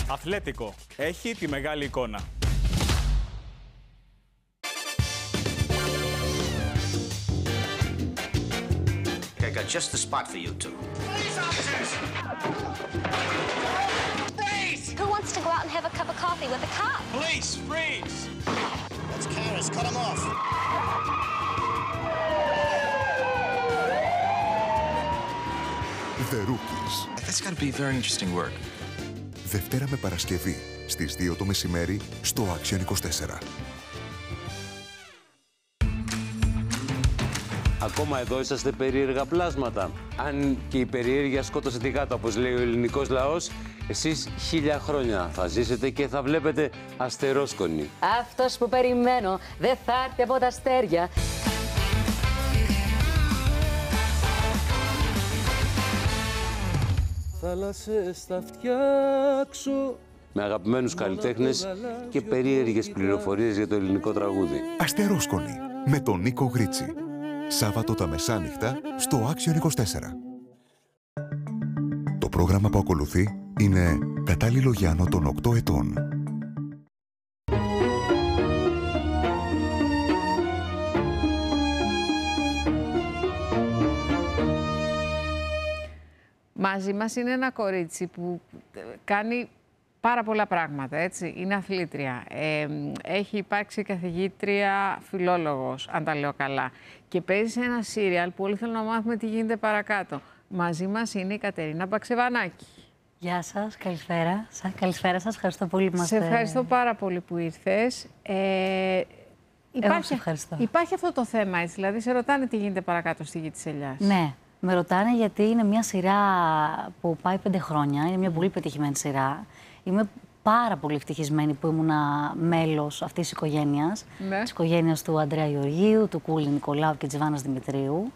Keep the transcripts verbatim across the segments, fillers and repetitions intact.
Αθλέτικο. Έχει τη μεγάλη εικόνα. I got just the spot for you two. Police officers! Freeze! Who wants to go out and have a cup of coffee with a cop? Police, freeze! That's Karis, cut him off. The Rookies. That's got to be very interesting work. Δευτέρα με Παρασκευή, στις δύο το μεσημέρι, στο Action είκοσι τέσσερα. Ακόμα εδώ είσαστε περίεργα πλάσματα. Αν και η περιέργεια σκότωσε τη γάτα, όπως λέει ο ελληνικός λαός, εσείς χίλια χρόνια θα ζήσετε και θα βλέπετε αστερόσκονη. Αυτός που περιμένω δεν θα έρθει από τα αστέρια. Θάλασσες θα φτιάξω. Με αγαπημένους καλλιτέχνες και περίεργες πληροφορίες για το ελληνικό τραγούδι. Αστερόσκονη με τον Νίκο Γρίτσι. Σάββατο τα μεσάνυχτα στο Action είκοσι τέσσερα. Το πρόγραμμα που ακολουθεί είναι κατάλληλο για άνω των οκτώ ετών. Μαζί μας είναι ένα κορίτσι που κάνει πάρα πολλά πράγματα, έτσι. Είναι αθλήτρια. Ε, έχει υπάρξει καθηγήτρια φιλόλογος, αν τα λέω καλά. Και παίζει σε ένα σύριαλ που όλοι θέλουν να μάθουμε τι γίνεται παρακάτω. Μαζί μας είναι η Κατερίνα Μπαξεβανάκη. Γεια σας, καλησπέρα. Καλησπέρα σας, ευχαριστώ πολύ που Σε ευχαριστώ πάρα πολύ που ήρθες. Ε, υπάρχει, ευχαριστώ. Υπάρχει αυτό το θέμα, έτσι, δηλαδή σε ρωτάνε τι γίνεται παρακάτω στη Γη της Ελιάς. Ναι, με ρωτάνε γιατί είναι μια σειρά που πάει πέντε χρόνια, είναι μια πολύ πετυχημένη σειρά. Είμαι πάρα πολύ ευτυχισμένη που ήμουνα μέλος αυτής της οικογένειας, ναι. Της οικογένειας του Ανδρέα Γεωργίου, του Κούλη Νικολάου και της Βάνας Δημητρίου.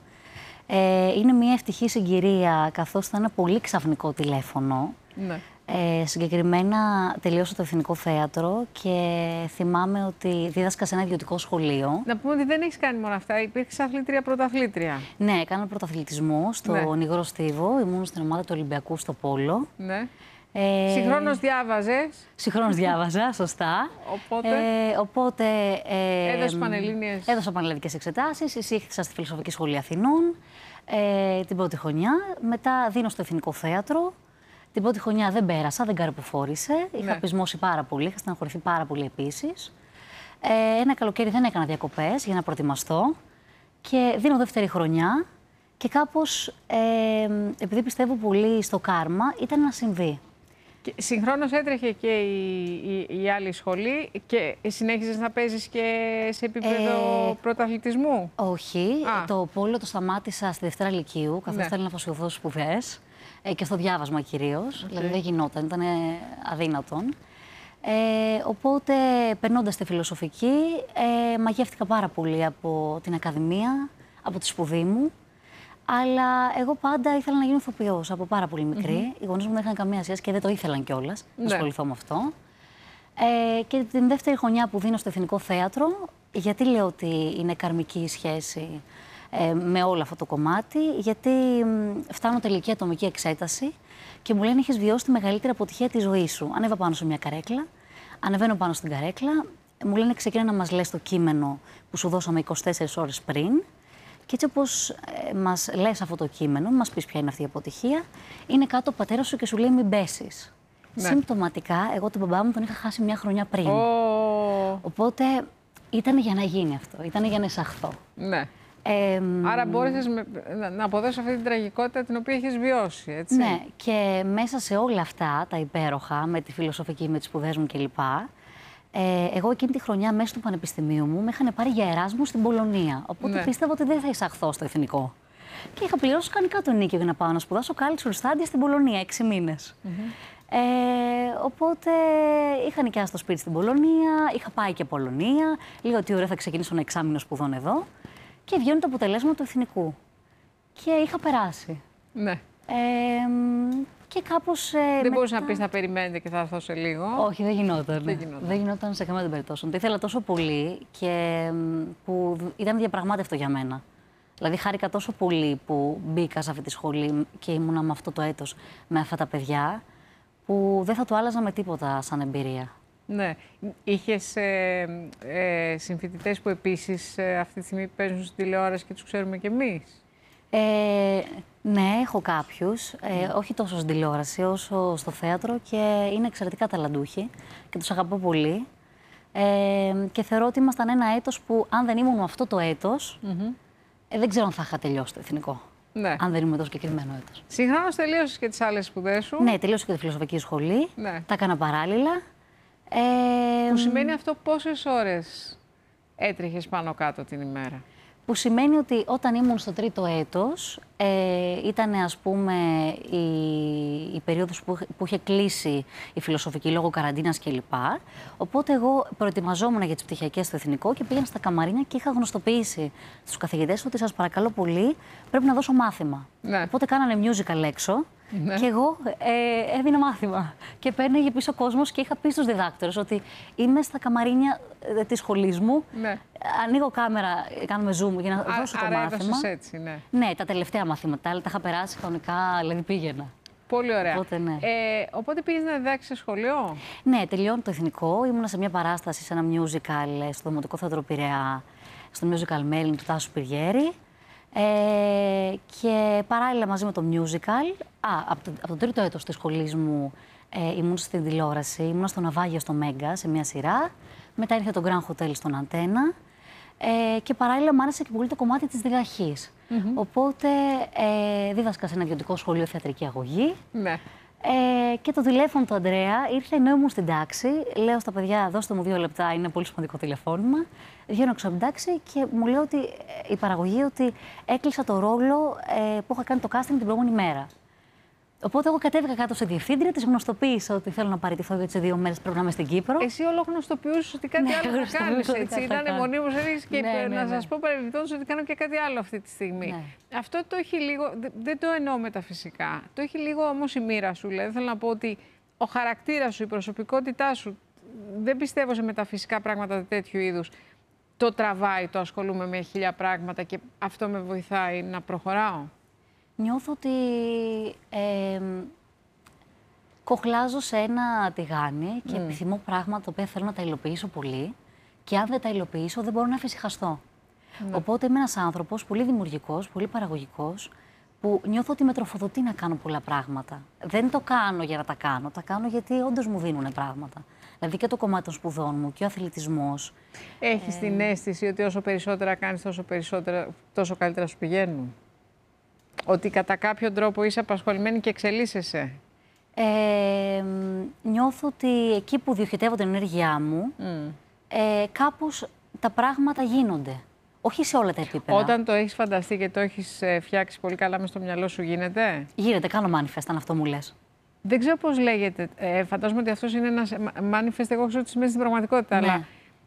Ε, είναι μια ευτυχή συγκυρία, καθώς ήταν ένα πολύ ξαφνικό τηλέφωνο. Ναι. Ε, συγκεκριμένα τελείωσα το Εθνικό Θέατρο και θυμάμαι ότι δίδασκα σε ένα ιδιωτικό σχολείο. Να πούμε ότι δεν έχεις κάνει μόνο αυτά, υπήρξες αθλήτρια πρωταθλήτρια. Ναι, έκανα πρωταθλητισμό στο ναι. Νιγρό Στίβο, ήμουν στην ομάδα του Ολυμπιακού στο Πόλο. Ναι. Ε, Συγχρόνως διάβαζες. Συγχρόνως διάβαζα, σωστά. Οπότε, ε, οπότε ε, έδωσε πανελλήνιες. Έδωσα πανελλαδικές εξετάσεις, εισήχθησα στη Φιλοσοφική Σχολή Αθηνών ε, την πρώτη χρονιά. Μετά δίνω στο Εθνικό Θέατρο. Την πρώτη χρονιά δεν πέρασα, δεν καρποφόρησε. Είχα ναι. πεισμώσει πάρα πολύ, είχα στεναχωρηθεί πάρα πολύ επίσης. Ε, ένα καλοκαίρι δεν έκανα διακοπές για να προετοιμαστώ. Και δίνω δεύτερη χρονιά. Και κάπως, ε, επειδή πιστεύω πολύ στο κάρμα, ήταν να συμβεί. Και συγχρόνως έτρεχε και η, η, η άλλη σχολή και συνέχιζες να παίζεις και σε επίπεδο ε, πρωταθλητισμού. Όχι. Α. Το πόλο το σταμάτησα στη Δευτέρα Λυκείου, καθώς ήθελα ναι. να αφοσιωθώ σπουδές ε, και στο διάβασμα κυρίως. Okay. Δηλαδή δεν γινόταν, ήταν αδύνατον. Ε, οπότε, περνώντας τη φιλοσοφική, ε, μαγεύτηκα πάρα πολύ από την Ακαδημία, από τη σπουδή μου. Αλλά εγώ πάντα ήθελα να γίνω ηθοποιός από πάρα πολύ μικρή. Mm-hmm. Οι γονείς μου δεν είχαν καμία σχέση και δεν το ήθελαν κιόλας ναι. να ασχοληθώ με αυτό. Ε, και την δεύτερη χρονιά που δίνω στο Εθνικό Θέατρο, γιατί λέω ότι είναι καρμική η σχέση ε, με όλο αυτό το κομμάτι, γιατί μ, φτάνω τελική ατομική εξέταση και μου λένε: έχεις βιώσει τη μεγαλύτερη αποτυχία της ζωής σου. Ανέβα πάνω σε μια καρέκλα, ανεβαίνω πάνω στην καρέκλα, μου λένε: ξεκίνα να μας λες το κείμενο που σου δώσαμε είκοσι τέσσερις ώρες πριν. Και έτσι όπως ε, μας λες αυτό το κείμενο, μας πεις ποια είναι αυτή η αποτυχία, είναι κάτω ο πατέρας σου και σου λέει μην πέσεις. Ναι. Συμπτωματικά, εγώ τον μπαμπά μου τον είχα χάσει μια χρονιά πριν. Oh. Οπότε ήταν για να γίνει αυτό, ήταν για να εισαχθώ. Ναι. Ε, Άρα μπόρεσες με, να, να αποδώσεις αυτή την τραγικότητα την οποία έχεις βιώσει, έτσι. Ναι, και μέσα σε όλα αυτά τα υπέροχα, με τη φιλοσοφική, με τις σπουδές μου κλπ. Ε, εγώ εκείνη τη χρονιά μέσα του πανεπιστημίου μου με είχαν πάρει για Εράσμου στην Πολωνία. Οπότε ναι. πίστευα ότι δεν θα εισαχθώ στο εθνικό. Και είχα πληρώσει κανονικά το νίκιο για να πάω να σπουδάσω Cultural Studies στην Πολωνία, έξι μήνες. Mm-hmm. ε, οπότε είχα νοικιάσει το σπίτι στην Πολωνία, είχα πάει και Πολωνία. Λίγα τι ωραία, θα ξεκινήσω ένα εξάμηνο σπουδών εδώ. Και βγαίνουν τα αποτελέσματα του εθνικού. Και είχα περάσει. Ναι. Ε, Και κάπως, ε, δεν μετά... μπορούσε να πεις να περιμένετε και θα έρθω σε λίγο. Όχι, δεν γινόταν. Δεν γινόταν, δεν γινόταν σε καμία των περιπτώσεων. Το ήθελα τόσο πολύ και που ήταν διαπραγμάτευτο για μένα. Δηλαδή, χάρηκα τόσο πολύ που μπήκα σε αυτή τη σχολή και ήμουνα με αυτό το έτος με αυτά τα παιδιά, που δεν θα το άλλαζα με τίποτα σαν εμπειρία. Ναι. Είχες ε, ε, συμφοιτητές που επίσης ε, αυτή τη στιγμή παίζουν στην τηλεόραση και τους ξέρουμε κι εμείς? Ε, ναι, έχω κάποιους, ε, mm. όχι τόσο στην τηλεόραση όσο στο θέατρο και είναι εξαιρετικά ταλαντούχοι και τους αγαπώ πολύ. Ε, και θεωρώ ότι ήμασταν ένα έτος που αν δεν ήμουν αυτό το έτος, mm-hmm. ε, δεν ξέρω αν θα είχα τελειώσει το εθνικό. Ναι. Αν δεν ήμουν το συγκεκριμένο έτος. Συγχρόνως τελείωσες και τις άλλες σπουδές σου. Ναι, τελείωσα και τη φιλοσοφική σχολή. Ναι. Τα έκανα παράλληλα. Ε, που σημαίνει αυτό πόσες ώρες έτρεχες πάνω κάτω την ημέρα? Που σημαίνει ότι όταν ήμουν στο τρίτο έτος, ε, ήταν ας πούμε η, η περίοδος που, που είχε κλείσει η φιλοσοφική λόγω καραντίνας κλπ. Οπότε εγώ προετοιμαζόμουν για τις πτυχιακές στο εθνικό και πήγαινα στα καμαρίνια και είχα γνωστοποιήσει στους καθηγητές ότι σας παρακαλώ πολύ πρέπει να δώσω μάθημα. Ναι. Οπότε κάνανε musical έξω. Ναι. Και εγώ ε, έδινα μάθημα. Και παίρνεγε πίσω ο κόσμος και είχα πει στους διδάκτορες ότι είμαι στα καμαρίνια ε, της σχολής μου. Ναι. Ανοίγω κάμερα, κάνουμε zoom για να Α, δώσω το άρα μάθημα. Έτσι, ναι. Ναι, τα τελευταία μαθήματα. Τα άλλα τα είχα περάσει κανονικά, δηλαδή πήγαινα. Πολύ ωραία. Οπότε, ναι. ε, οπότε πήγες να διδάξεις σε σχολείο? Ναι, τελειώνω το εθνικό. Ήμουνα σε μια παράσταση, σε ένα musical στο Δημοτικό Θέατρο Πειραιά, στο musical Μέλλον του Τάσου Πυριέρη. Ε, και παράλληλα μαζί με το musical, α, από, το, από το τρίτο έτος της σχολής μου ε, ήμουν στην τηλεόραση, ήμουν στο Ναυάγιο στο Μέγκα σε μια σειρά, μετά ήρθε το Grand Hotel στον Αντένα ε, και παράλληλα μου άρεσε και πολύ το κομμάτι της διδαχής. Mm-hmm. Οπότε ε, δίδασκα σε ένα ιδιωτικό σχολείο θεατρική αγωγή. Ναι. Ε, και το τηλέφωνο του Αντρέα ήρθε ενώ ήμουν στην τάξη. Λέω στα παιδιά, δώστε μου δύο λεπτά, είναι πολύ σημαντικό τηλεφώνημα. Βγαίνω έξω από την τάξη και μου λέει ότι η παραγωγή ότι έκλεισα το ρόλο ε, που είχα κάνει το casting την προηγούμενη μέρα. Οπότε εγώ κατέβηκα κάτω σε διευθύντρια, τη γνωστοποίησα ότι θέλω να παραιτηθώ γιατί σε δύο μέρες πρέπει να είμαι στην Κύπρο. Εσύ όλο γνωστοποιούσες ότι κάτι ναι, άλλο θα κάνεις, έτσι. Ήταν μονίμως έτσι και ναι, ναι, να ναι. σας πω παρεμπιπτόντως ότι κάνω και κάτι άλλο αυτή τη στιγμή. Ναι. Αυτό το έχει λίγο, δεν το εννοώ μεταφυσικά, το έχει λίγο όμως η μοίρα σου. Δηλαδή θέλω να πω ότι ο χαρακτήρας σου, η προσωπικότητά σου, δεν πιστεύω σε μεταφυσικά πράγματα τέτοιου είδους. Το τραβάει, το ασχολούμαι με χίλια πράγματα και αυτό με βοηθάει να προχωράω. Νιώθω ότι ε, κοχλάζω σε ένα τηγάνι και mm. επιθυμώ πράγματα τα οποία θέλω να τα υλοποιήσω πολύ και αν δεν τα υλοποιήσω δεν μπορώ να εφησυχαστώ. Mm. Οπότε είμαι ένας άνθρωπος πολύ δημιουργικός, πολύ παραγωγικός που νιώθω ότι με τροφοδοτεί να κάνω πολλά πράγματα. Δεν το κάνω για να τα κάνω, τα κάνω γιατί όντως μου δίνουν πράγματα. Δηλαδή και το κομμάτι των σπουδών μου και ο αθλητισμός. Έχεις ε... την αίσθηση ότι όσο περισσότερα κάνεις τόσο, περισσότερα, τόσο καλύτερα σου πηγαίνουν? Ότι κατά κάποιο τρόπο είσαι απασχολημένη και εξελίσσεσαι? Ε, νιώθω ότι εκεί που διοχετεύω την ενέργειά μου, mm. ε, κάπως τα πράγματα γίνονται. Όχι σε όλα τα επίπεδα. Όταν το έχεις φανταστεί και το έχεις φτιάξει πολύ καλά μες στο μυαλό σου, γίνεται? Γίνεται, κάνω manifest, αν αυτό μου λες. Δεν ξέρω πώς λέγεται. Ε, φαντάζομαι ότι αυτός είναι ένας manifest, εγώ ξέρω ότι σημαίνει στην πραγματικότητα. Ναι. Αλλά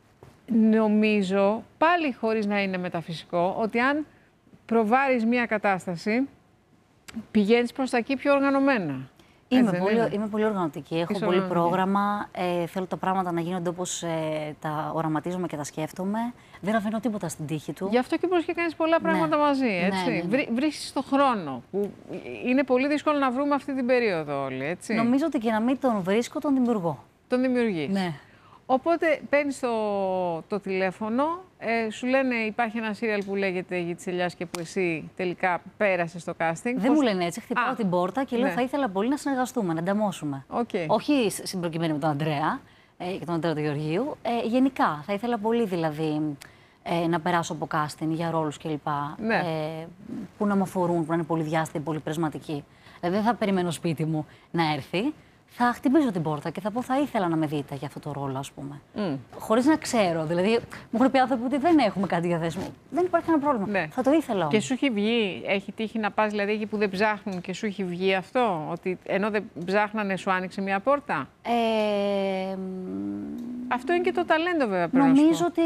νομίζω, πάλι χωρίς να είναι μεταφυσικό, ότι αν προβάρεις μία κατάσταση, πηγαίνεις προς τα εκεί πιο οργανωμένα. Είμαι πολύ, είμαι πολύ οργανωτική, έχω Είσαι πολύ οργανωτική. πρόγραμμα, ε, θέλω τα πράγματα να γίνονται όπως ε, τα οραματίζομαι και τα σκέφτομαι. Δεν αφήνω τίποτα στην τύχη του. Γι' αυτό και μπορείς και κάνεις πολλά πράγματα ναι. μαζί, έτσι. Ναι, ναι, ναι. Βρί, βρίσκεις τον χρόνο, που είναι πολύ δύσκολο να βρούμε αυτή την περίοδο όλοι, έτσι. Νομίζω ότι και να μην τον βρίσκω, τον δημιουργώ. Τον δημιουργείς. Ναι. Οπότε παίρνεις το, το τηλέφωνο, ε, σου λένε υπάρχει ένα σύριαλ που λέγεται «Γη της Ελιάς» και που εσύ τελικά πέρασες στο casting. Δεν πώς... μου λένε έτσι, χτυπάω Α, την πόρτα και λέω ναι. θα ήθελα πολύ να συνεργαστούμε, να ανταμώσουμε. Okay. Όχι συμπροκειμένη με τον Αντρέα ε, και τον Αντρέα του Γεωργίου, ε, γενικά θα ήθελα πολύ δηλαδή ε, να περάσω από casting για ρόλους κλπ. Ναι. Ε, που να μου αφορούν, που να είναι πολύ διάστατοι, πολύ πρισματικοί. Δηλαδή δεν θα περιμένω σπίτι μου να έρθει. Θα χτυπήσω την πόρτα και θα πω: θα ήθελα να με δείτε για αυτό το ρόλο, ας πούμε. Mm. Χωρίς να ξέρω. Δηλαδή, μου έχουν πει άνθρωποι ότι δεν έχουμε κάτι διαθέσιμο. Δεν υπάρχει κανένα πρόβλημα. Ναι. Θα το ήθελα όμως. Και σου έχει βγει, έχει τύχει να πας δηλαδή εκεί που δεν ψάχνουν και σου έχει βγει αυτό, ότι ενώ δεν ψάχνανε, σου άνοιξε μια πόρτα. Ε, αυτό είναι και το ταλέντο, βέβαια. Πρέπει νομίζω να σου πω. ότι.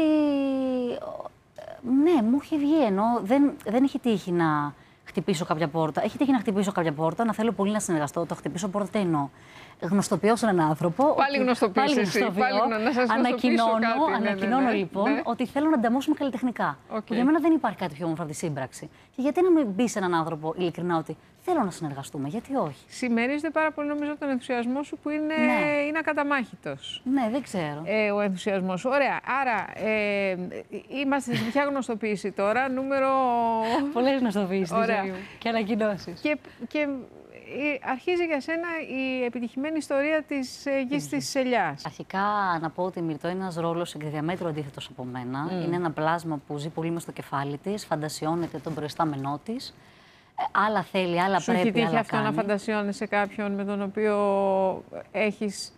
Ναι, μου έχει βγει ενώ δεν, δεν έχει τύχει να χτυπήσω κάποια πόρτα. Έχει τύχει να χτυπήσω κάποια πόρτα, να θέλω πολύ να συνεργαστώ. Το χτυπήσω πόρτα τι εννοώ. γνωστοποιώ σε έναν άνθρωπο. Πάλι γνωστοποιείς πάλι εσύ, γνωστοποιώ, πάλι να σας ανακοινώνω, κάτι, ναι, ανακοινώνω ναι, ναι, λοιπόν ναι. ότι θέλω να ανταμώσουμε καλλιτεχνικά. Okay. Που για μένα δεν υπάρχει κάτι πιο όμορφο από τη σύμπραξη. Και γιατί να μην μπει σε έναν άνθρωπο ειλικρινά ότι θέλω να συνεργαστούμε, γιατί όχι. Συμμερίζεται πάρα πολύ νομίζω τον ενθουσιασμό σου που είναι, Ναι. είναι ακαταμάχητος. Ναι, δεν ξέρω. Ε, ο ενθουσιασμός σου. Ωραία. Άρα, ε, είμαστε σε ποια γνωστοποίηση τώρα, νούμερο... Πολλές γνωστοποιήσεις στη Ωραία. ζωή μου και ανακοινώσεις. Και, και ε, αρχίζει για σένα η επιτυχημένη ιστορία της ε, γης της Ελιάς. Αρχικά να πω ότι η Μυρτώ είναι ένας ρόλος εκ διαμέτρου αντίθετος από μένα. Mm. Είναι ένα πλάσμα που ζει πολύ μες στο κεφάλι της, φαντασιώνεται τον προϊστάμενό της. Ε, άλλα θέλει, άλλα Σου πρέπει, έχει τύχει άλλα αυτό κάνει. να φαντασιώνεσαι κάποιον με τον οποίο έχεις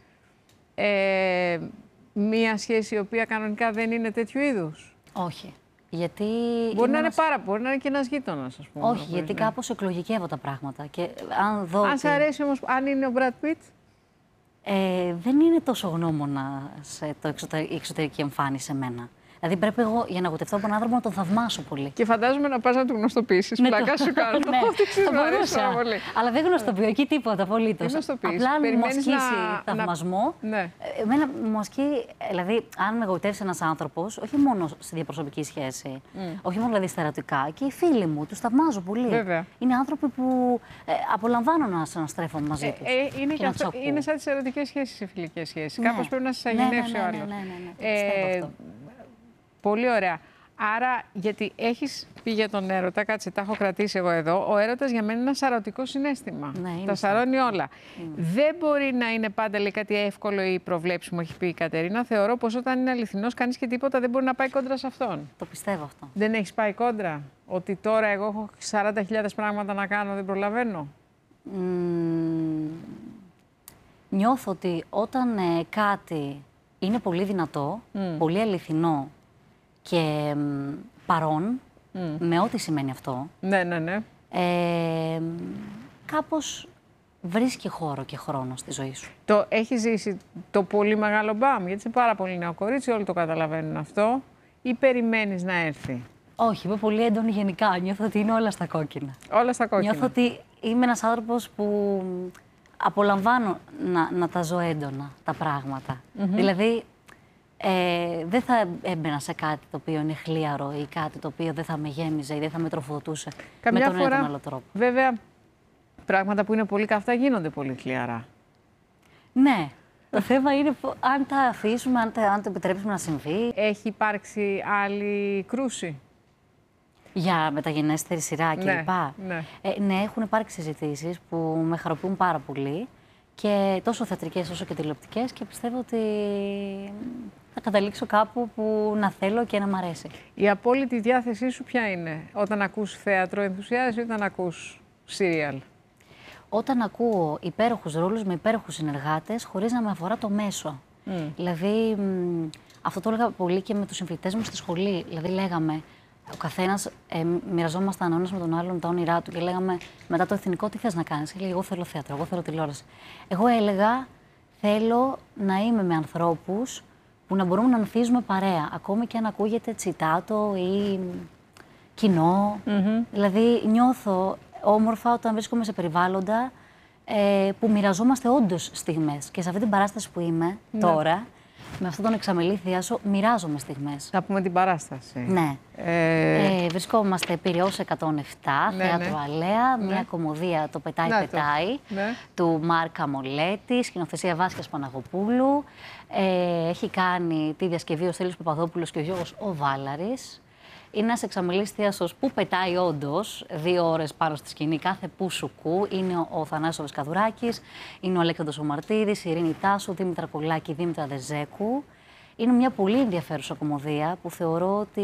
ε, μία σχέση η οποία κανονικά δεν είναι τέτοιου είδους? Όχι. Γιατί μπορεί να ένας... είναι πάρα, μπορεί να είναι και ένας γείτονας, ας πούμε. Όχι, γιατί ναι. κάπως εκλογικεύω τα πράγματα. Και αν δω αν ότι... σ' αρέσει όμως, αν είναι ο Brad Pitt. Ε, δεν είναι τόσο γνώμονα σε το εξωτερ... η εξωτερική εμφάνιση σε μένα. Δηλαδή πρέπει εγώ για να γοητευτώ από έναν άνθρωπο να τον θαυμάσω πολύ. Και φαντάζομαι να πας να του γνωστοποιήσεις. Ναι, πλάκα το... σου κάνω. ναι, το μπορούσα. Αλλά δεν γνωστοποιώ εκεί τίποτα απολύτως. Απλά αν μου ασκήσει να... θαυμασμό. Ναι. Εμένα μου ασκεί, δηλαδή, αν με γοητεύσει ένας άνθρωπος, όχι μόνο στη διαπροσωπική σχέση, mm. όχι μόνο δηλαδή στα ερωτικά, και οι φίλοι μου, τους θαυμάζω πολύ. Βέβαια. Είναι άνθρωποι που ε, απολαμβάνω να συναστρέφω μαζί ε, τους. Ε, είναι, και και αυτό, είναι σαν τις ερωτικές σχέσεις, οι φιλικές σχέσεις. Ναι. Κάπως πρέπει να σας αγενεύσει ναι, ναι, ο ναι, άλλος. ναι, ναι, ναι, ναι, ε, αυτό. Πολύ ωραία. Άρα, γιατί έχεις πει για τον έρωτα, κάτσε, τα έχω κρατήσει εγώ εδώ. Ο έρωτας για μένα είναι ένα σαρωτικό συναίσθημα. Ναι, τα σαρώνει όλα. Είναι. Δεν μπορεί να είναι πάντα λέει, κάτι εύκολο ή προβλέψιμο, έχει πει η Κατερίνα. Θεωρώ πως όταν είναι αληθινός, κανείς και τίποτα δεν μπορεί να πάει κόντρα σε αυτόν. Το πιστεύω αυτό. Δεν έχεις πάει κόντρα? Ότι τώρα εγώ έχω σαράντα χιλιάδες πράγματα να κάνω, δεν προλαβαίνω. Mm, νιώθω ότι όταν ε, κάτι είναι πολύ δυνατό, mm. πολύ αληθινό και μ, παρόν, mm. με ό,τι σημαίνει αυτό, ναι, ναι, ναι. Ε, κάπως βρίσκει χώρο και χρόνο στη ζωή σου. Το έχει ζήσει το πολύ μεγάλο μπαμ, γιατί είσαι πάρα πολύ νέο κορίτσι, όλοι το καταλαβαίνουν αυτό, ή περιμένεις να έρθει? Όχι, είμαι πολύ έντονη γενικά. Νιώθω ότι είναι όλα στα κόκκινα. Όλα στα κόκκινα. Νιώθω ότι είμαι ένας άνθρωπος που απολαμβάνω να, να τα ζω έντονα τα πράγματα. Mm-hmm. Δηλαδή, ε, δεν θα έμπαινα σε κάτι το οποίο είναι χλίαρο ή κάτι το οποίο δεν θα με γέμιζε ή δεν θα με τροφοδοτούσε Καμιά με τον φορά, ένα ή τον άλλο τρόπο. Βέβαια, πράγματα που είναι πολύ καυτά γίνονται πολύ χλιαρά. Ναι. Το θέμα είναι αν τα αφήσουμε, αν, τα, αν το επιτρέψουμε να συμβεί. Έχει υπάρξει άλλη κρούση? Για μεταγενέστερη σειρά κλπ. Ναι, ναι. Ε, ναι, έχουν υπάρξει συζητήσεις που με χαροποιούν πάρα πολύ. Και τόσο θεατρικές όσο και τηλεοπτικές, και πιστεύω ότι θα καταλήξω κάπου που να θέλω και να μ' αρέσει. Η απόλυτη διάθεσή σου ποια είναι όταν ακούς θέατρο, ενθουσιάζεσαι ή όταν ακούς σύριαλ? Όταν ακούω υπέροχους ρόλους με υπέροχους συνεργάτες, χωρίς να με αφορά το μέσο. Mm. Δηλαδή, μ, αυτό το έλεγα πολύ και με τους συμφοιτητές μου στη σχολή. Δηλαδή, λέγαμε, ο καθένας ε, μοιραζόμασταν ο ένας με τον άλλον τα όνειρά του και λέγαμε μετά το εθνικό τι θες να κάνεις. Έλεγε, εγώ θέλω θέατρο, εγώ θέλω τηλεόραση. Εγώ έλεγα, θέλω να είμαι με ανθρώπους που να μπορούμε να ανθίζουμε παρέα. Ακόμη και αν ακούγεται τσιτάτο ή κοινό. Mm-hmm. Δηλαδή, νιώθω όμορφα όταν βρίσκομαι σε περιβάλλοντα ε, που μοιραζόμαστε όντως στιγμές. Και σε αυτή την παράσταση που είμαι ναι. τώρα, με αυτόν τον εξαμελή θείασο, μοιράζομαι στιγμές. Θα πούμε την παράσταση. Ναι. Ε... Ε, βρισκόμαστε Πειραιώς εκατόν επτά, ναι, θέατρο ναι. Αλέα, ναι. μια κομμωδία «Το πετάει, ναι, πετάει», το. ναι. του Μάρκα Μολέτη, σκηνοθεσία Βάσιας Παναγοπούλου. Ε, έχει κάνει τη διασκευή ο Στέλιος Παπαδόπουλος και ο Γιώργος ο Βάλαρης. Είναι ένας εξαμελής θείασος που πετάει όντως δύο ώρες πάνω στη σκηνή κάθε που σου κου. Είναι ο, ο Θανάσης ο Βεσκαδουράκης, είναι ο Αλέξανδρος ο Μαρτίδης, η Ειρήνη Τάσου, Δήμητρα Κολλάκη, Δήμητρα Δεζέκου. Είναι μια πολύ ενδιαφέρουσα κομμωδία που θεωρώ ότι.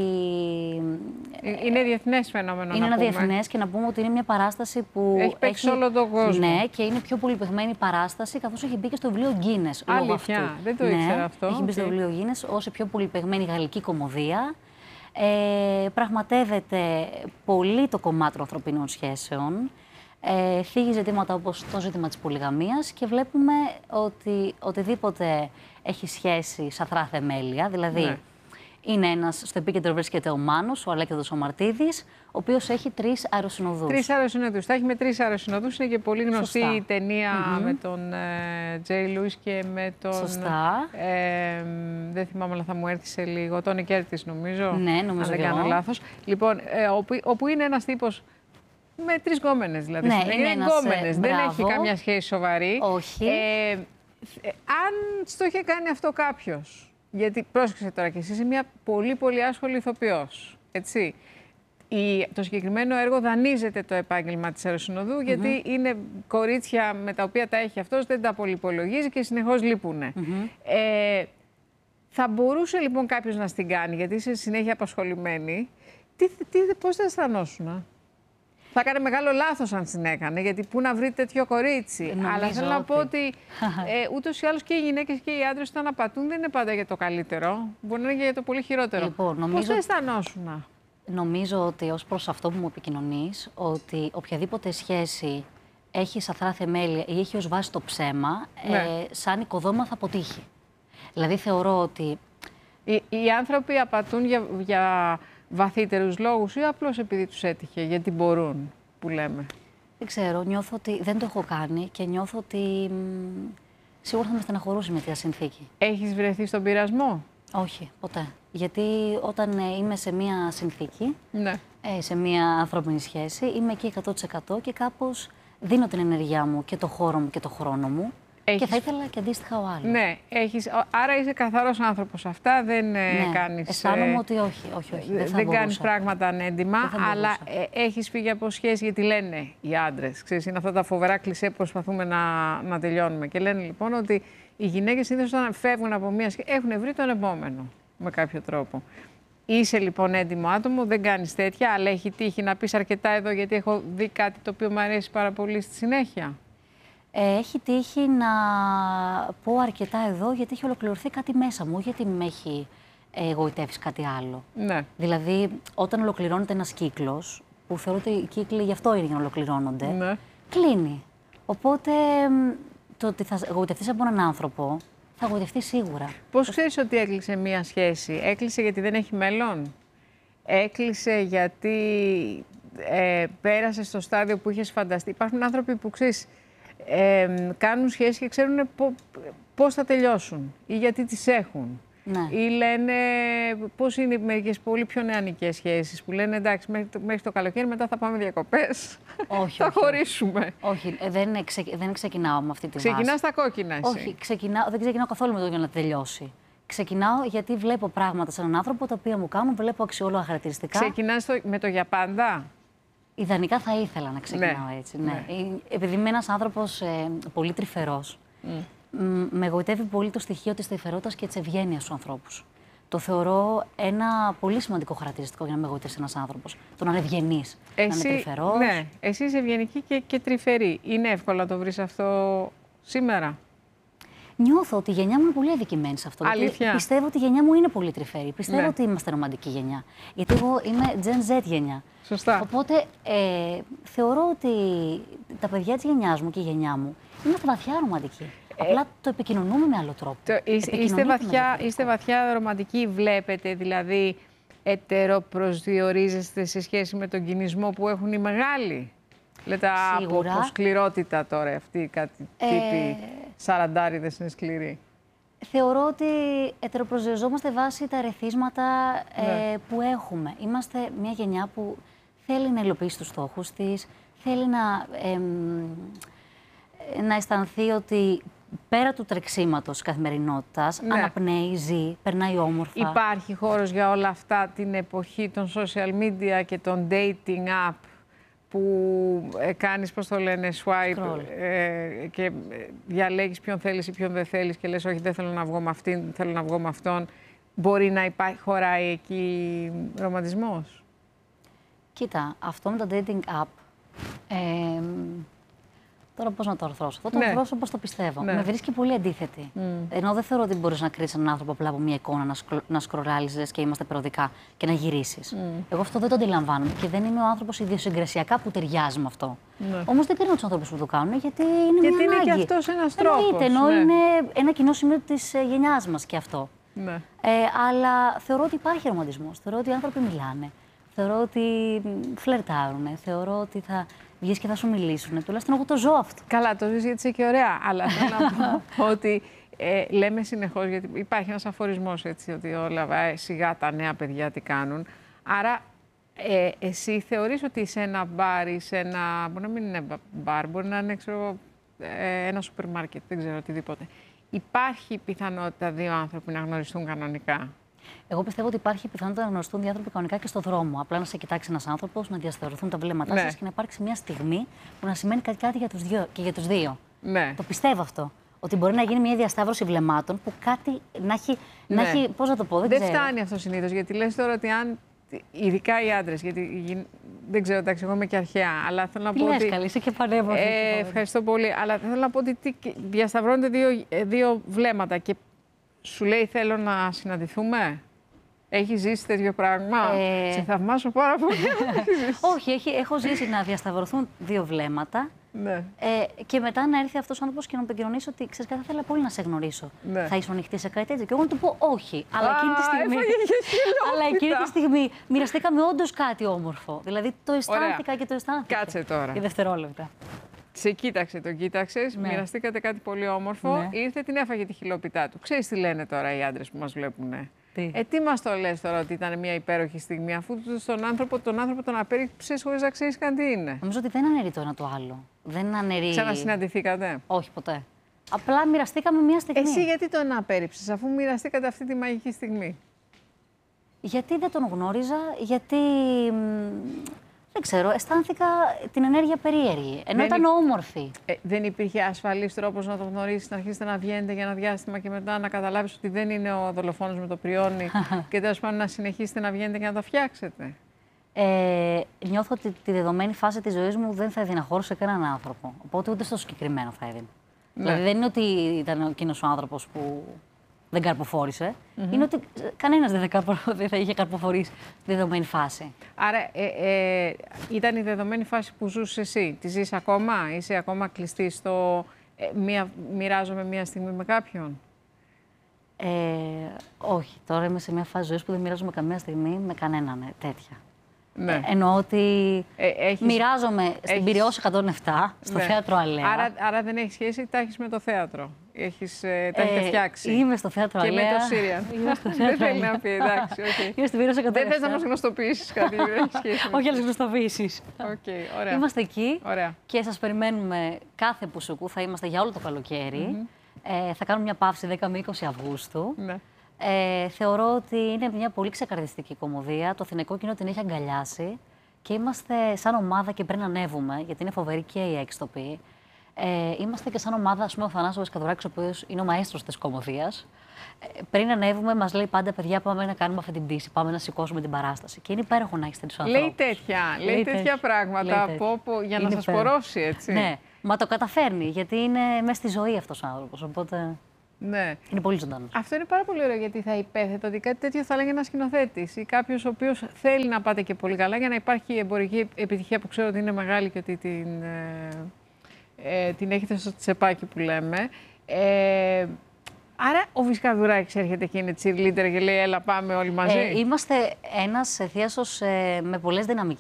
Είναι διεθνές φαινόμενο. Είναι να ένα πούμε. διεθνές και να πούμε ότι είναι μια παράσταση που. Έχει παίξει όλο τον κόσμο. Ναι, και είναι πιο πολυπαιγμένη παράσταση, καθώς έχει μπει και στο βιβλίο Guinness. Αλήθεια, δεν το ναι, ήξερα αυτό. Έχει μπει okay. στο βιβλίο Guinness ως η πιο πολυπαιγμένη γαλλική κομμωδία. Ε, πραγματεύεται πολύ το κομμάτι των ανθρωπίνων σχέσεων. Ε, θίγει ζητήματα όπως το ζήτημα της πολυγαμίας και βλέπουμε ότι οτιδήποτε έχει σχέση σαθρά θεμέλια, δηλαδή ναι. Είναι ένας, στο επίκεντρο βρίσκεται ο Μάνος, ο Αλέκανδρος ο Μαρτίδης, ο οποίος έχει τρεις αεροσυνοδούς. Τρεις αεροσυνοδούς. Τα έχει με τρεις αεροσυνοδούς. Είναι και πολύ γνωστή Σωστά. η ταινία Mm-hmm. με τον ε, Τζέι Λούις και με τον... Σωστά. Ε, δεν θυμάμαι, αλλά θα μου έρθει σε λίγο. Τόνι Κέρτις, νομίζω. Ναι, νομίζω αν δεν και κάνω εγώ. λάθος. Λοιπόν, ε, όπου, όπου είναι ένας τύπος με τρεις γκόμενες, δηλαδή. Ναι, είναι είναι ένας, γκόμενες. ε, Δεν μπράβο. έχει καμιά σχέση σοβαρή. Όχι. Ε, ε, αν στο είχε κάνει αυτό κάποιος, γιατί πρόσεξε τώρα και εσύ είσαι μια πολύ πολύ άσχολη ηθοποιός, έτσι. Η, το συγκεκριμένο έργο δανείζεται το επάγγελμα της αεροσυνοδού, mm-hmm. γιατί είναι κορίτσια με τα οποία τα έχει αυτός, δεν τα πολυπολογίζει και συνεχώς λείπουνε. Mm-hmm. Ε, θα μπορούσε λοιπόν κάποιος να στην κάνει, γιατί είσαι συνέχεια απασχολημένη. Τι, τι, πώς θα αισθανόσουν? Θα έκανε μεγάλο λάθος αν την έκανε, γιατί πού να βρει τέτοιο κορίτσι. Νομίζω Αλλά θέλω να ότι... πω ότι ε, ούτως ή άλλως και οι γυναίκες και οι άντρες όταν απατούν δεν είναι πάντα για το καλύτερο. Μπορεί να είναι και για το πολύ χειρότερο. Λοιπόν, νομίζω... Πώς θα αισθανόσουν? Νομίζω ότι ως προς αυτό που μου επικοινωνείς, ότι οποιαδήποτε σχέση έχει σαθρά θεμέλια ή έχει ως βάση το ψέμα, ναι. ε, σαν οικοδόμα θα αποτύχει. Δηλαδή θεωρώ ότι... Οι, οι άνθρωποι απατούν για, για βαθύτερους λόγους ή απλώς επειδή τους έτυχε, γιατί μπορούν, που λέμε? Δεν ξέρω, νιώθω ότι δεν το έχω κάνει και νιώθω ότι μ, σίγουρα θα με στεναχωρούσε με τη συνθήκη. Έχεις βρεθεί στον πειρασμό? Όχι, ποτέ. Γιατί όταν ε, είμαι σε μία συνθήκη, ναι. ε, σε μία ανθρώπινη σχέση, είμαι εκεί εκατό τοις εκατό και κάπως δίνω την ενέργειά μου και το χώρο μου και το χρόνο μου. Έχεις... Και θα ήθελα και αντίστοιχα ο άλλος. Ναι, έχεις... άρα είσαι καθαρός άνθρωπος. Αυτά δεν ναι, κάνεις... αισθάνομαι ότι όχι, όχι, όχι. Δεν, δεν κάνεις πράγματα ανέντιμα, αλλά ε, έχεις φύγει από σχέση, γιατί λένε οι άντρες. Ξέρεις, είναι αυτά τα φοβερά κλισέ που προσπαθούμε να, να τελειώνουμε. Και λένε λοιπόν ότι οι γυναίκες συνήθως όταν φεύγουν από μία σχέση έχουν βρει τον επόμενο με κάποιο τρόπο. Είσαι λοιπόν έντιμο άτομο, δεν κάνεις τέτοια, αλλά έχει τύχει να πεις αρκετά εδώ, γιατί έχω δει κάτι το οποίο μου αρέσει πάρα πολύ στη συνέχεια? Έχει τύχει να πω αρκετά εδώ, γιατί έχει ολοκληρωθεί κάτι μέσα μου, γιατί με έχει εγωιτεύσει κάτι άλλο. Ναι. Δηλαδή, όταν ολοκληρώνεται ένας κύκλος, που θεωρώ ότι οι κύκλοι γι' αυτό είναι για να ολοκληρώνονται, ναι. κλείνει. Οπότε, το ότι θα εγωιτευτείς από έναν άνθρωπο, θα εγωιτευτεί σίγουρα. Πώς ξέρεις ότι έκλεισε μία σχέση? Έκλεισε γιατί δεν έχει μέλλον? Έκλεισε γιατί ε, πέρασε στο στάδιο που είχες φανταστεί? Υπάρχουν άνθρωποι που ξέρεις, Ε, κάνουν σχέσεις και ξέρουν πώς θα τελειώσουν ή γιατί τις έχουν. Ναι. Ή λένε πώς είναι μερικές πολύ πιο νεανικές σχέσεις που λένε εντάξει μέχρι το, μέχρι το καλοκαίρι μετά θα πάμε διακοπές, όχι, θα όχι, χωρίσουμε. Όχι, ε, δεν, ξε, δεν ξεκινάω με αυτή τη βάση. Ξεκινάς στα κόκκινα εσύ? Όχι, ξεκινάω, δεν ξεκινάω καθόλου με το για να τελειώσει. Ξεκινάω γιατί βλέπω πράγματα σε έναν άνθρωπο τα οποία μου κάνουν, βλέπω αξιόλογα χαρακτηριστικά. Ξεκινάς το, με το για πάντα? Ιδανικά θα ήθελα να ξεκινάω ναι. έτσι. Ναι. Ναι. Επειδή είμαι ένας άνθρωπος ε, πολύ τρυφερός, mm. με εγωιτεύει πολύ το στοιχείο της τρυφερότητας και της ευγένειας στους ανθρώπους. Το θεωρώ ένα πολύ σημαντικό χαρακτηριστικό για να με εγωιτεύσει ένας άνθρωπος. Το να είναι ευγενής, Εσύ, να είναι τρυφερός. Ναι, εσύ είσαι ευγενική και, και τρυφερή. Είναι εύκολο να το βρεις αυτό σήμερα? Νιώθω ότι η γενιά μου είναι πολύ αδικημένη σε αυτό. Αλήθεια? Πιστεύω ότι η γενιά μου είναι πολύ τρυφερή. Πιστεύω ναι. ότι είμαστε ρομαντική γενιά. Γιατί εγώ είμαι Gen Z γενιά. Σωστά. Οπότε ε, θεωρώ ότι τα παιδιά της γενιάς μου και η γενιά μου είμαστε βαθιά ρομαντικοί. Ε, Απλά το επικοινωνούμε με άλλο τρόπο. Το, είστε, βαθιά, είστε βαθιά ρομαντικοί, βλέπετε δηλαδή ετεροπροσδιορίζεστε σε σχέση με τον κινησμό που έχουν οι μεγάλοι? Λέτε από, από σκληρότητα τώρα αυτοί κάτι ε... τύποι σαραντάριδες είναι σκληροί. Θεωρώ ότι ετεροπροσδιοριζόμαστε βάσει τα ερεθίσματα ναι. ε, που έχουμε. Είμαστε μια γενιά που θέλει να υλοποιήσει τους στόχους της, θέλει να, ε, να αισθανθεί ότι πέρα του τρεξίματος καθημερινότητας, ναι. αναπνέει, ζει, περνάει όμορφα. Υπάρχει χώρος για όλα αυτά την εποχή των social media και των dating app, που ε, κάνεις, πώς το λένε, swipe ε, και διαλέγεις ποιον θέλεις ή ποιον δεν θέλεις και λες όχι δεν θέλω να βγω με αυτήν, θέλω να βγω με αυτόν. Μπορεί να υπάρχει, χωράει εκεί ρομαντισμός? Κοίτα, αυτό με τα dating app, ε, τώρα πώς να το αρθρώσω. Θα το ναι. αρθρώσω όπως το πιστεύω. Ναι. Με βρίσκει πολύ αντίθετη. Mm. Ενώ δεν θεωρώ ότι μπορείς να κρίσεις έναν άνθρωπο απλά από μια εικόνα, να, σκρο... να σκρολάλιζες και είμαστε περιοδικά και να γυρίσεις. Mm. Εγώ αυτό δεν το αντιλαμβάνομαι και δεν είμαι ο άνθρωπος ιδιοσυγκρασιακά που ταιριάζει με αυτό. Ναι. Όμως δεν κρίνω τους ανθρώπους που το κάνουν γιατί είναι γιατί μια είναι ανάγκη. Και αυτός ένας τρόπος. Εννοείται, ενώ ναι. είναι ένα κοινό σημείο της γενιάς μας και αυτό. Ναι. Ε, αλλά θεωρώ ότι υπάρχει ρομαντισμός. Θεωρώ ότι οι άνθρωποι μιλάνε. Θεωρώ ότι φλερτάρουν. Θεωρώ ότι θα βγεις και θα σου μιλήσουν. Τουλάχιστον εγώ το ζω αυτό. Καλά, το ζεις γιατί είσαι και ωραία. Αλλά θέλω να πω ότι ε, λέμε συνεχώς, γιατί υπάρχει ένας αφορισμός έτσι, ότι όλα ε, σιγά τα νέα παιδιά τι κάνουν. Άρα, ε, εσύ θεωρείς ότι σε ένα μπαρ ή σε ένα. Μπορεί να μην είναι μπαρ, μπορεί να είναι ξέρω, ε, ένα σούπερ μάρκετ, δεν ξέρω οτιδήποτε. Υπάρχει πιθανότητα δύο άνθρωποι να γνωριστούν κανονικά? Εγώ πιστεύω ότι υπάρχει πιθανότητα να γνωριστούν δύο άνθρωποι κανονικά και στον δρόμο. Απλά να σε κοιτάξει ένας άνθρωπος, να διασταυρωθούν τα βλέμματά ναι. σας και να υπάρξει μια στιγμή που να σημαίνει κάτι, κάτι για τους δύο, και για τους δύο. Ναι. Το πιστεύω αυτό. Ότι μπορεί να γίνει μια διασταύρωση βλεμμάτων που κάτι να έχει. Ναι. Να έχει πώς να το πω, δεν, δεν ξέρω. φτάνει αυτό συνήθως. Γιατί λες τώρα ότι αν. Ειδικά οι άντρες, γιατί δεν ξέρω, εντάξει, εγώ είμαι και αρχαία, αλλά θέλω να Τι πω λες, ότι. καλή, είσαι και πανέμορφη. Ε, ευχαριστώ πολύ. Αλλά θέλω να πω ότι τι, διασταυρώνονται δύο, δύο βλέμματα και σου λέει θέλω να συναντηθούμε. Έχει ζήσει τέτοιο πράγμα? Ε... Σε θαυμάσω πάρα πολύ. Όχι, έχει, έχω ζήσει να διασταυρωθούν δύο βλέμματα. Ναι. Ε, και μετά να έρθει αυτός ο άνθρωπος και να μου επικοινωνήσει ότι ξέρεις κάτι, θα ήθελα πολύ να σε γνωρίσω. Ναι. Θα ήσουν ανοιχτή σε κάτι τέτοιο. Και εγώ να του πω όχι. Αλλά Α, εκείνη τη στιγμή. αλλά εκείνη τη στιγμή μοιραστήκαμε όντως κάτι όμορφο. Δηλαδή το αισθάνθηκα Ωραία. και το αισθάνθηκα. Κάτσε τώρα. Για δευτερόλεπτα. Σε κοίταξε, τον κοίταξες, ναι. μοιραστήκατε κάτι πολύ όμορφο, ναι. ήρθε, την έφαγε τη χιλόπιτά του. Ξέρεις τι λένε τώρα οι άντρες που μας βλέπουν? Τι? Ε, τι μας το λες τώρα ότι ήταν μια υπέροχη στιγμή, αφού τον άνθρωπο τον, άνθρωπο τον απέριψες χωρίς να ξέρεις καν τι είναι? Νομίζω ότι δεν αναιρεί το ένα το άλλο. Δεν αναιρεί. Ξανασυναντηθήκατε? Όχι, ποτέ. Απλά μοιραστήκαμε μια στιγμή. Εσύ γιατί τον απέριψες, αφού μοιραστήκατε αυτή τη μαγική στιγμή? Γιατί δεν τον γνώριζα, γιατί. Δεν ξέρω, αισθάνθηκα την ενέργεια περίεργη. Ενώ δεν ήταν υ... όμορφη. Ε, δεν υπήρχε ασφαλής τρόπος να τον γνωρίσεις, να αρχίσετε να βγαίνετε για ένα διάστημα και μετά να καταλάβεις ότι δεν είναι ο δολοφόνος με το πριόνι και τέλος πάντων να συνεχίσετε να βγαίνετε και να το φτιάξετε? Ε, νιώθω ότι τη δεδομένη φάση της ζωής μου δεν θα έδινα χώρο σε κανέναν άνθρωπο. Οπότε ούτε στο συγκεκριμένο θα έδινα. Ναι. Δηλαδή δεν είναι ότι ήταν εκείνος ο άνθρωπος που δεν καρποφόρησε. Mm-hmm. Είναι ότι κανένας δεν θα, δεν θα είχε καρποφορήσει τη δεδομένη φάση. Άρα ε, ε, ήταν η δεδομένη φάση που ζούσες εσύ. Τη ζεις ακόμα? Είσαι ακόμα κλειστή στο ε, μία, μοιράζομαι μία στιγμή με κάποιον? Ε, όχι. Τώρα είμαι σε μια φάση ζωής που δεν μοιράζομαι καμία στιγμή με κανέναν ε, τέτοια. Ναι. Ε, εννοώ ότι ε, έχεις, έχεις... μοιράζομαι στην Πειραιώς εκατόν επτά, στο ναι. θέατρο Αλέα. Άρα, άρα δεν έχει σχέση, τα έχεις με το θέατρο. Έχεις, ε, τα έχετε φτιάξει. Είμαι στο θέατρο και Αλέα. Και με το Σύριαν. Δεν θέλει να πει, εντάξει. Okay. Είμαι στην Πειραιώς εκατόν επτά. Δεν θες να μας γνωστοποιήσεις κάτι, δεν έχει σχέση. Όχι άλλες γνωστοποιήσεις. Okay, ωραία. Είμαστε εκεί ωραία. Και σας περιμένουμε κάθε Πουσουκού, θα είμαστε για όλο το καλοκαίρι. Mm-hmm. ε, θα κάνουμε μια παύση δέκα με είκοσι Αυγούστου. Ναι. Ε, θεωρώ ότι είναι μια πολύ ξεκαρδιστική κομμωδία. Το αθηναϊκό κοινό την έχει αγκαλιάσει και είμαστε σαν ομάδα και πριν ανέβουμε, γιατί είναι φοβερή και η έξτοπη. Ε, είμαστε και σαν ομάδα, ας πούμε, ο Θανάσης Βασκαδουράκης, ο οποίος είναι ο μαέστρος της κομμωδίας. Ε, πριν ανέβουμε, μας λέει πάντα: παιδιά, πάμε να κάνουμε αυτή την πτήση, πάμε να σηκώσουμε την παράσταση. Και είναι υπέροχο να έχεις τέτοιους ανθρώπους. Λέει τέτοια, λέει, λέει τέτοια, τέτοια πράγματα λέει από, από, για είναι να σας πορώσει, έτσι. Ναι, μα το καταφέρνει, γιατί είναι μέσα στη ζωή αυτός ο άνθρωπος. Οπότε. Ναι. Είναι πολύ ζωντανό. Αυτό είναι πάρα πολύ ωραίο, γιατί θα υπέθετο ότι κάτι τέτοιο θα έλεγε ένα σκηνοθέτη ή κάποιο ο οποίο θέλει να πάτε και πολύ καλά για να υπάρχει η εμπορική επιτυχία που ξέρω ότι είναι μεγάλη και ότι την, ε, ε, την έχετε στο τσεπάκι που λέμε. Ε, άρα ο Βασκαδουράκης έρχεται και είναι cheerleader και λέει: έλα, πάμε όλοι μαζί. Ε, είμαστε ένας θίασος ε, με πολλές δυναμικές.